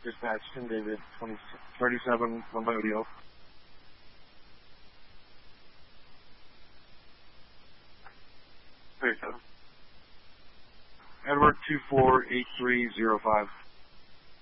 Dispatch, Tim David, 37, 1 by ODO. 37. Edward 248305.